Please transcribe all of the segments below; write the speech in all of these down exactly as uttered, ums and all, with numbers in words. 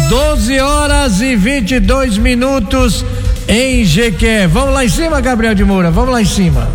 doze horas e vinte e dois minutos em Jequié. Vamos lá em cima, Gabriel de Moura, vamos lá em cima.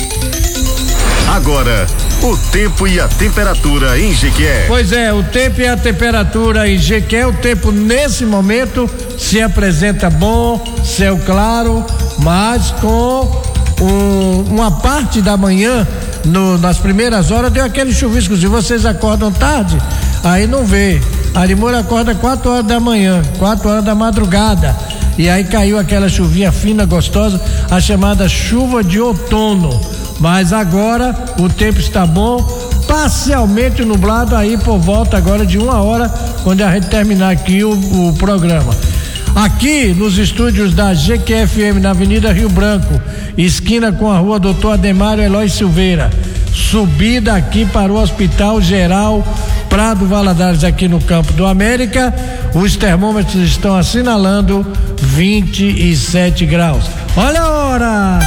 Agora, o tempo e a temperatura em Jequié. Pois é, o tempo e a temperatura em Jequié. O tempo nesse momento se apresenta bom, céu claro, mas com um, uma parte da manhã, no, nas primeiras horas, deu aquele chuvisco. Se vocês acordam tarde, aí não vê. A Moura acorda quatro horas da manhã, quatro horas da madrugada, e aí caiu aquela chuvinha fina, gostosa, a chamada chuva de outono. Mas agora o tempo está bom, parcialmente nublado aí por volta agora de uma hora, quando a gente terminar aqui o, o programa. Aqui nos estúdios da G Q F M, na Avenida Rio Branco, esquina com a rua Doutor Ademário Eloy Silveira, subida aqui para o Hospital Geral Prado Valadares, aqui no Campo do América, os termômetros estão assinalando vinte e sete graus. Olha a hora!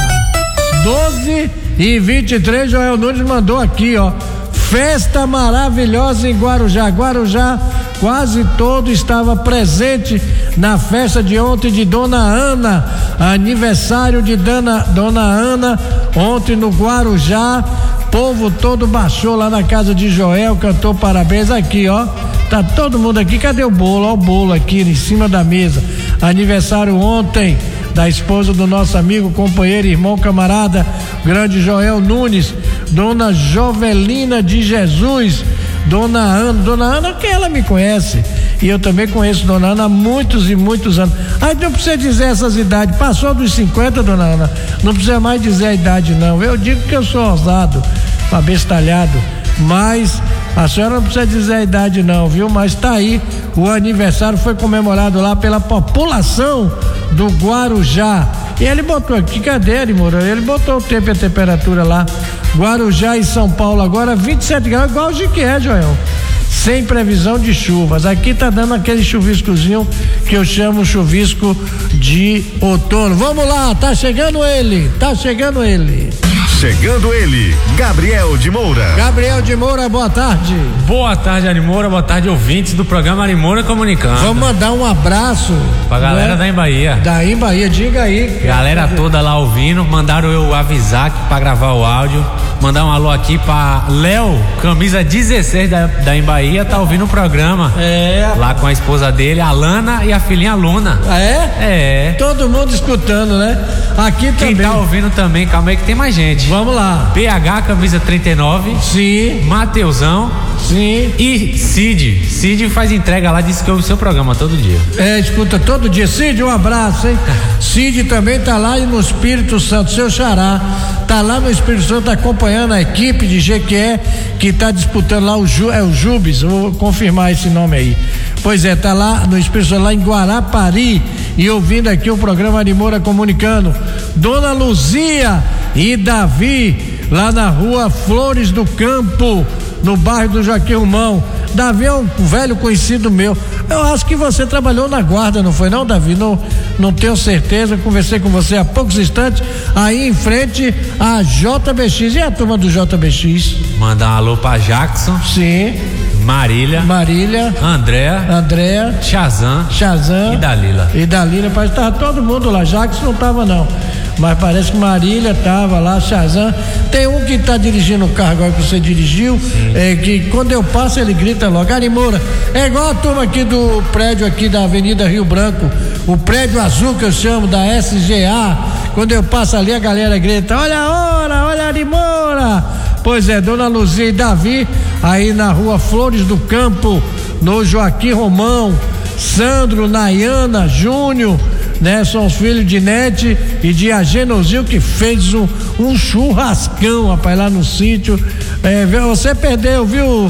doze e vinte e três, Joel Nunes mandou aqui, ó. Festa maravilhosa em Guarujá. Guarujá quase todo estava presente na festa de ontem de Dona Ana, aniversário de Dona, Dona Ana, ontem no Guarujá. Povo todo baixou lá na casa de Joel, cantou parabéns aqui, ó. Tá todo mundo aqui, cadê o bolo? Ó o bolo aqui em cima da mesa. Aniversário ontem da esposa do nosso amigo, companheiro, irmão, camarada, grande Joel Nunes, Dona Jovelina de Jesus, Dona Ana, Dona Ana que ela me conhece, e eu também conheço Dona Ana há muitos e muitos anos. Aí não precisa dizer essas idades, passou dos cinquenta, Dona Ana, não precisa mais dizer a idade não, eu digo que eu sou ousado, abestalhado, mas a senhora não precisa dizer a idade não, viu? Mas tá aí, o aniversário foi comemorado lá pela população do Guarujá. E ele botou aqui, cadê ele, Moura? Ele botou o tempo e a temperatura lá. Guarujá e São Paulo agora vinte e sete graus, igual o Jequié, Joel. Sem previsão de chuvas. Aqui tá dando aquele chuviscozinho que eu chamo chuvisco de outono. Vamos lá, tá chegando ele, tá chegando ele. Chegando ele, Gabriel de Moura. Gabriel de Moura, boa tarde. Boa tarde, Ari Moura, boa tarde, ouvintes do programa Ari Moura Comunicando. Vamos mandar um abraço pra galera, né? Da Embaía. Da Embaía, diga aí. Galera toda lá ouvindo, mandaram eu avisar que pra gravar o áudio. Mandar um alô aqui pra Léo, camisa dezesseis da, da Embaía, tá ouvindo o programa. É. Lá com a esposa dele, a Lana, e a filhinha Luna. Ah, é? É. Todo mundo escutando, né? Aqui também. Quem tá ouvindo também, calma aí que tem mais gente. Vamos lá. B H, camisa trinta e nove. Sim. Mateusão. Sim. E Cid. Cid faz entrega lá, disse que ouve o seu programa todo dia. É, escuta todo dia. Cid, um abraço, hein? Cid também tá lá no Espírito Santo, seu xará. Tá lá no Espírito Santo acompanhando a equipe de Jequié que tá disputando lá o Ju, é o Jubes, vou confirmar esse nome aí. Pois é, tá lá no Espírito Santo, lá em Guarapari, e ouvindo aqui o programa Ari Moura Comunicando. Dona Luzia e Davi, lá na rua Flores do Campo, no bairro do Joaquim Romão. Davi é um velho conhecido meu. Eu acho que você trabalhou na guarda, não foi não, Davi? Não, não tenho certeza, conversei com você há poucos instantes, aí em frente a J B X. E a turma do J B X? Mandar um alô pra Jackson. Sim. Marília. Marília. Andréa. Andréa. Shazam. Shazam. E Dalila. E Dalila, parece que tava todo mundo lá. Jackson não tava não, mas parece que Marília tava lá, Shazam. Tem um que tá dirigindo o carro agora que você dirigiu, é, que quando eu passo ele grita logo, Ari Moura, é igual a turma aqui do prédio aqui da Avenida Rio Branco, o prédio azul que eu chamo da S G A, quando eu passo ali a galera grita, olha a hora, olha a Ari Moura. Pois é, Dona Luzia e Davi, aí na rua Flores do Campo, no Joaquim Romão, Sandro, Nayana, Júnior, né? São os filhos de Nete e de Agenozil, que fez um, um churrascão, rapaz, lá no sítio. É, você perdeu, viu?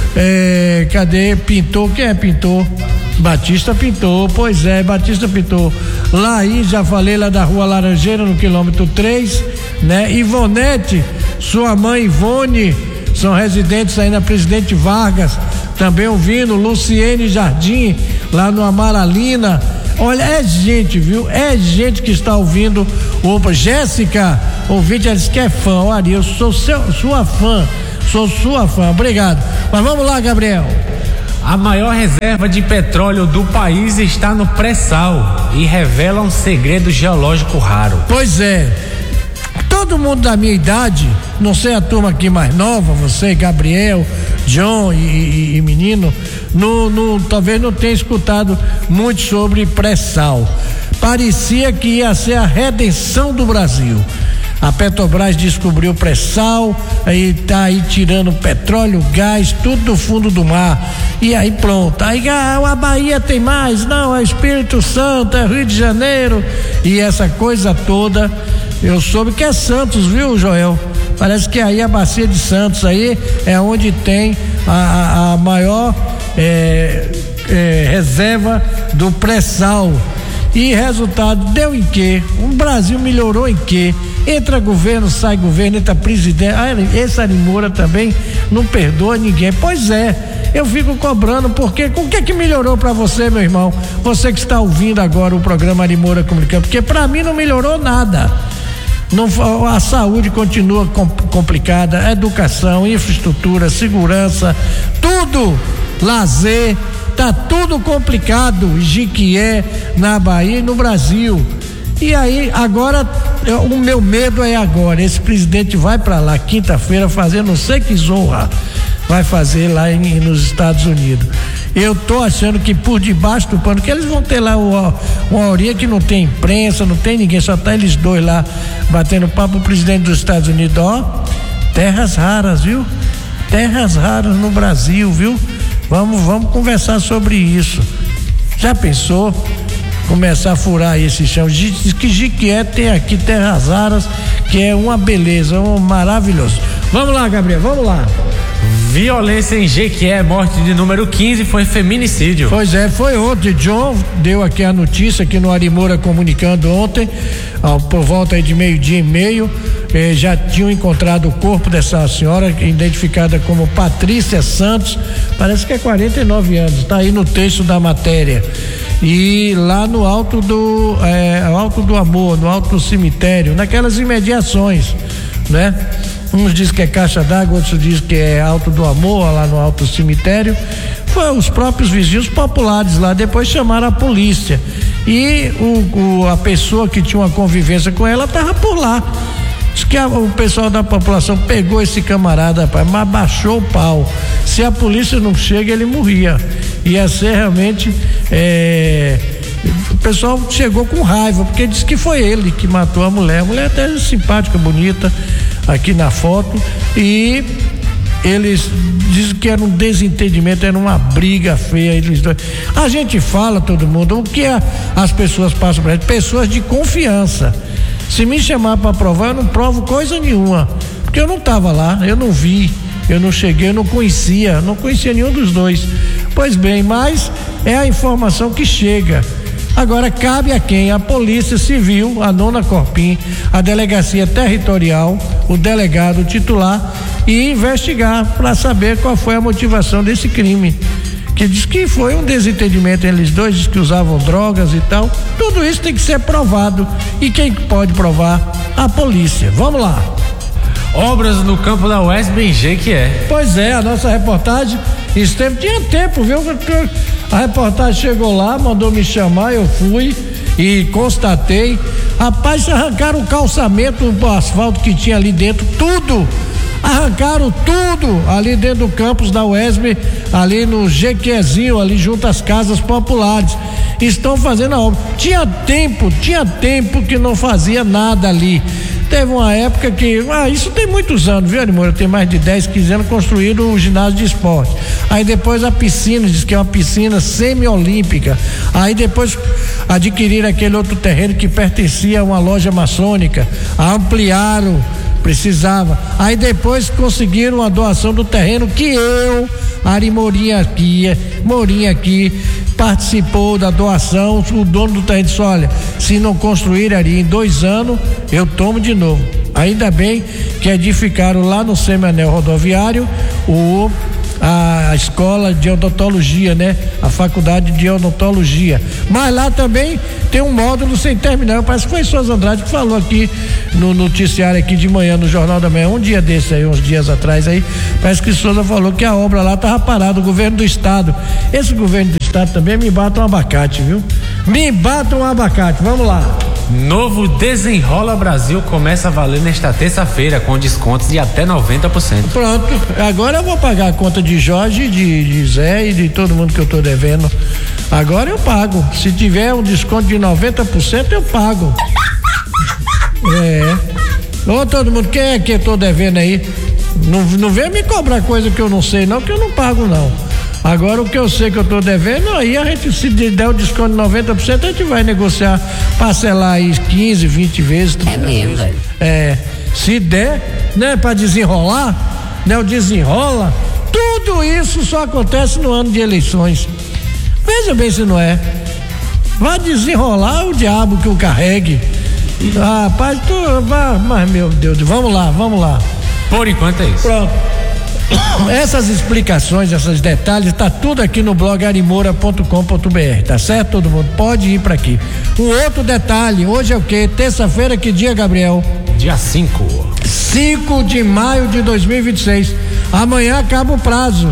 É, cadê? Pintor, quem é pintor? Batista pintou, pois é, Batista pintou. Lá aí, já falei, lá da rua Laranjeira, no quilômetro três, né? Ivonete, sua mãe Ivone, são residentes aí na Presidente Vargas, também ouvindo. Luciene Jardim, lá no Amaralina. Olha, é gente, viu? É gente que está ouvindo. Opa, Jéssica, ouvinte, ela disse que é fã. Olha, eu sou seu, sua fã, sou sua fã, obrigado. Mas vamos lá, Gabriel. A maior reserva de petróleo do país está no pré-sal e revela um segredo geológico raro. Pois é. Todo mundo da minha idade, não sei a turma aqui mais nova, você, Gabriel, John e, e, e menino, no, no, talvez não tenha escutado muito sobre pré-sal. Parecia que ia ser a redenção do Brasil. A Petrobras descobriu pré-sal, aí tá aí tirando petróleo, gás, tudo do fundo do mar. E aí pronto. Aí ah, a Bahia tem mais, não, é Espírito Santo, é Rio de Janeiro. E essa coisa toda, eu soube que é Santos, viu, Joel? Parece que aí a bacia de Santos aí é onde tem a, a, a maior é, é, reserva do pré-sal. E resultado deu em quê? O Brasil melhorou em quê? Entra governo, sai governo, entra presidente. Ah, esse Ari Moura também não perdoa ninguém. Pois é, eu fico cobrando, porque o que que melhorou pra você, meu irmão? Você que está ouvindo agora o programa Ari Moura Comunicando, porque pra mim não melhorou nada. Não, a saúde continua complicada, a educação, infraestrutura, segurança, tudo, lazer, tá tudo complicado, Jequié, na Bahia e no Brasil. E aí, agora, o meu medo é agora, esse presidente vai para lá quinta-feira fazer não sei que zorra vai fazer lá em, nos Estados Unidos. Eu tô achando que por debaixo do pano, que eles vão ter lá uma, uma horinha que não tem imprensa, não tem ninguém, só tá eles dois lá batendo papo. O presidente dos Estados Unidos, ó, terras raras, viu? Terras raras no Brasil, viu? Vamos, vamos conversar sobre isso. Já pensou? Começar a furar esse chão. Diz que Jequié tem aqui terras raras, que é uma beleza, um maravilhoso. Vamos lá, Gabriel, vamos lá. Violência em Jequié, morte de número quinze foi feminicídio. Pois é, foi ontem. John deu aqui a notícia aqui no Ari Moura Comunicando ontem, ó, por volta aí de meio-dia e meio. Eh, já tinham encontrado o corpo dessa senhora, identificada como Patrícia Santos, parece que é quarenta e nove anos, tá aí no texto da matéria. E lá no Alto do é, Alto do Amor, no Alto do Cemitério, naquelas imediações, né? Uns dizem que é Caixa d'Água, outros dizem que é Alto do Amor, lá no Alto do Cemitério. Foi os próprios vizinhos populares lá, depois chamaram a polícia. E o, o, a pessoa que tinha uma convivência com ela estava por lá. Diz que a, o pessoal da população pegou esse camarada, rapaz, mas baixou o pau. Se a polícia não chega, ele morria. Ia ser realmente. É, o pessoal chegou com raiva, porque disse que foi ele que matou a mulher. A mulher até simpática, bonita, aqui na foto. E eles dizem que era um desentendimento, era uma briga feia. Eles dois. A gente fala, todo mundo, o que é, as pessoas passam para gente? Pessoas de confiança. Se me chamar para provar, eu não provo coisa nenhuma, porque eu não estava lá, eu não vi, eu não cheguei, eu não conhecia, não conhecia nenhum dos dois. Pois bem, mas é a informação que chega. Agora cabe a quem? A Polícia Civil, a Nona Corpim, a Delegacia Territorial, o delegado titular, e investigar para saber qual foi a motivação desse crime. Que diz que foi um desentendimento entre eles dois, diz que usavam drogas e tal. Tudo isso tem que ser provado. E quem pode provar? A polícia. Vamos lá. Obras no campo da U E S B em Jequié. Pois é, a nossa reportagem esteve, tinha tempo, viu? A reportagem chegou lá, mandou me chamar, eu fui e constatei. Rapaz, arrancaram o calçamento, o asfalto que tinha ali dentro, tudo. Arrancaram tudo ali dentro do campus da U E S B, ali no Jequiézinho, ali junto às casas populares. Estão fazendo a obra. Tinha tempo, tinha tempo que não fazia nada ali. Teve uma época que, ah, isso tem muitos anos, viu, Moura? Tem mais de dez, quinze anos, construíram o ginásio de esporte. Aí depois a piscina, diz que é uma piscina semi-olímpica. Aí depois adquiriram aquele outro terreno que pertencia a uma loja maçônica. Ampliaram, precisava. Aí depois conseguiram a doação do terreno que eu, Ari Mourinha aqui, Mourinha aqui, participou da doação. O dono do terreno disse: olha, se não construir ali em dois anos, eu tomo de novo. Ainda bem que edificaram lá no semianel rodoviário o a escola de odontologia, né? A faculdade de odontologia. Mas lá também tem um módulo sem terminar. Parece que foi Souza Andrade que falou aqui no noticiário aqui de manhã, no Jornal da Manhã, um dia desse aí, uns dias atrás aí, parece que Souza falou que a obra lá tava parada, o governo do estado. Esse governo do estado também me bata um abacate, viu? Me bata um abacate, vamos lá. Novo Desenrola Brasil começa a valer nesta terça-feira com descontos de até noventa por cento. Pronto, agora eu vou pagar a conta de Jorge, de, de Zé e de todo mundo que eu tô devendo. Agora eu pago. Se tiver um desconto de noventa por cento, eu pago. É. Ô, todo mundo, quem é que eu tô devendo aí? Não, não vem me cobrar coisa que eu não sei, não, que eu não pago, não. Agora o que eu sei que eu tô devendo, aí a gente, se der o desconto de noventa por cento, a gente vai negociar, parcelar aí quinze, vinte vezes. É mesmo, velho. É, se der, né, pra desenrolar, né, o desenrola, tudo isso só acontece no ano de eleições. Veja bem se não é. Vai desenrolar o diabo que o carregue. Ah, rapaz, tu, vai, mas meu Deus, vamos lá, vamos lá. Por enquanto é isso. Pronto. Essas explicações, esses detalhes, tá tudo aqui no blog arimoura ponto com ponto br, tá certo? Todo mundo pode ir para aqui. Um outro detalhe, hoje é o quê? Terça-feira, que dia, Gabriel? Dia cinco. cinco de maio de dois mil e vinte e seis. Amanhã acaba o prazo.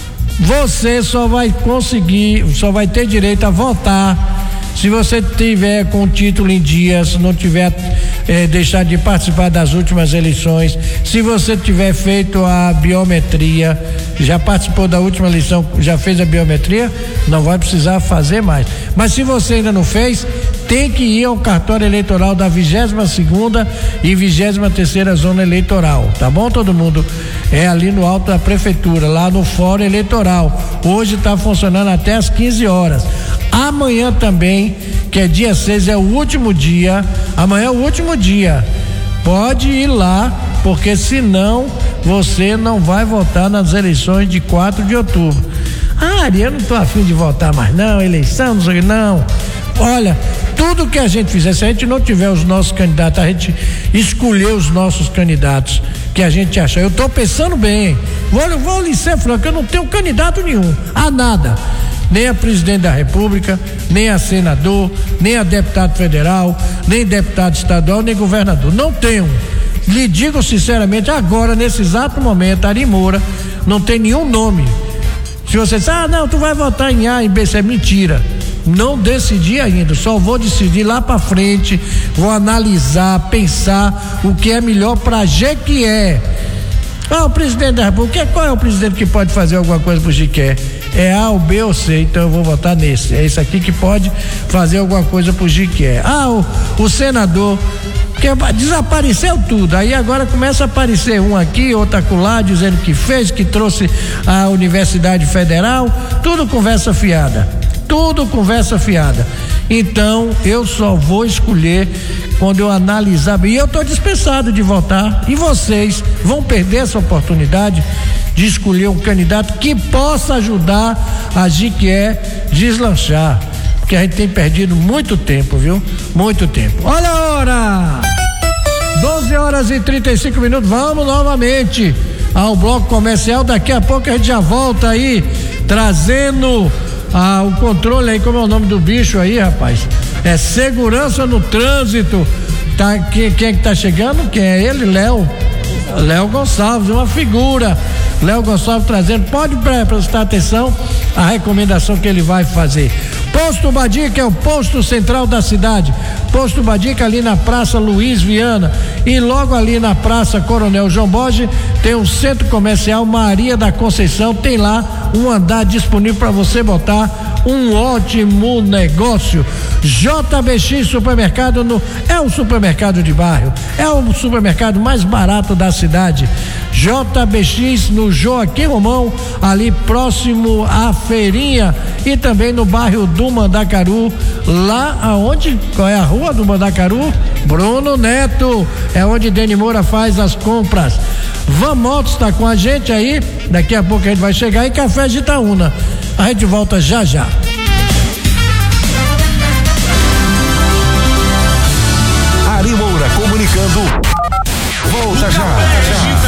Você só vai conseguir, só vai ter direito a votar se você tiver com o título em dia, se não tiver eh, deixado de participar das últimas eleições, se você tiver feito a biometria, já participou da última eleição, já fez a biometria, não vai precisar fazer mais. Mas se você ainda não fez, tem que ir ao cartório eleitoral da vigésima segunda e vigésima terceira zona eleitoral, tá bom, todo mundo? É ali no alto da prefeitura, lá no fórum eleitoral. Hoje está funcionando até às quinze horas. Amanhã também, que é dia seis, é o último dia. Amanhã é o último dia. Pode ir lá, porque senão você não vai votar nas eleições de quatro de outubro. Ah, Ari, eu não tô afim de votar mais não, eleição, não sei, não. Olha, tudo que a gente fizer, se a gente não tiver os nossos candidatos, a gente escolher os nossos candidatos que a gente achar. Eu tô pensando bem. Vou, vou lhe ser franco, eu não tenho candidato nenhum a nada. Nem a presidente da República, nem a senador, nem a deputado federal, nem deputado estadual, nem governador. Não tenho. Lhe digo sinceramente, agora, nesse exato momento, Ari Moura não tem nenhum nome. Se você diz, ah, não, tu vai votar em A, em B, isso é mentira. Não decidi ainda, só vou decidir lá pra frente, vou analisar, pensar o que é melhor pra Jequié. Ah, o presidente da República, qual é o presidente que pode fazer alguma coisa pro Jequié? É A, o B ou C, então eu vou votar nesse. É esse aqui que pode fazer alguma coisa pro Jequié. Ah, o, o senador, porque desapareceu tudo, aí agora começa a aparecer um aqui, outro acolá, dizendo que fez, que trouxe a Universidade Federal, tudo conversa fiada, tudo conversa fiada. Então eu só vou escolher quando eu analisar bem. E eu estou dispensado de votar, e vocês vão perder essa oportunidade de escolher um candidato que possa ajudar a Jequié deslanchar, porque a gente tem perdido muito tempo, viu? Muito tempo. Olha a hora! doze horas e trinta e cinco minutos. Vamos novamente ao bloco comercial. Daqui a pouco a gente já volta aí trazendo ah, o controle aí, como é o nome do bicho aí, rapaz? É segurança no trânsito. Tá, quem, quem é que tá chegando? Quem é ele? Léo. Léo Gonçalves, uma figura. Léo Gonçalves trazendo, pode prestar atenção à recomendação que ele vai fazer. Posto Badica é o posto central da cidade. Posto Badica ali na Praça Luiz Viana, e logo ali na Praça Coronel João Borges tem um centro comercial Maria da Conceição. Tem lá um andar disponível para você botar um ótimo negócio. J B X Supermercado no, é o supermercado de bairro, é o supermercado mais barato da cidade. J B X no Joaquim Romão, ali próximo à feirinha, e também no bairro do Mandacaru, lá aonde, qual é a rua do Mandacaru? Bruno Neto, é onde Deni Moura faz as compras. Van Motos está com a gente aí, daqui a pouco a gente vai chegar em Café de Itaúna. A gente volta já já. Ari Moura comunicando. Volta já. já.